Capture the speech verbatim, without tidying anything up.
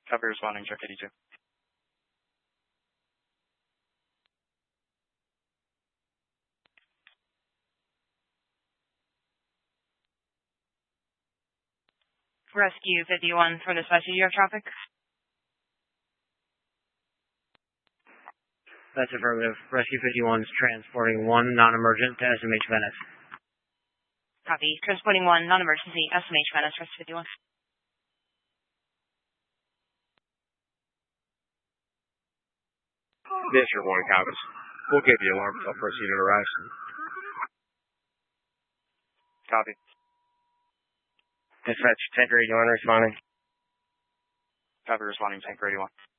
Copy responding, check eighty-two. Rescue fifty-one for dispatch, do you have traffic? That's affirmative. Rescue fifty-one is transporting one non-emergent to S M H Venice. Copy. Transporting one non-emergency, S M H Venice, Rescue fifty-one. District one copies. We'll give the alarm until first unit arrives. Copy. Dispatch, Tanker eighty-one responding. Copy responding, Tanker eighty-one.